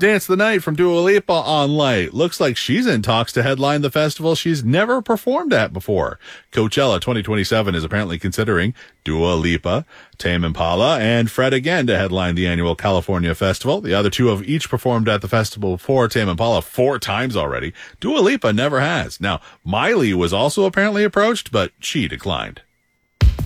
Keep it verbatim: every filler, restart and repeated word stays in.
Dance the Night from Dua Lipa on Light. Looks like she's in talks to headline the festival she's never performed at before. Coachella twenty twenty-seven is apparently considering Dua Lipa, Tame Impala, and Fred again to headline the annual California Festival. The other two have each performed at the festival before, Tame Impala four times already. Dua Lipa never has. Now, Miley was also apparently approached, but she declined.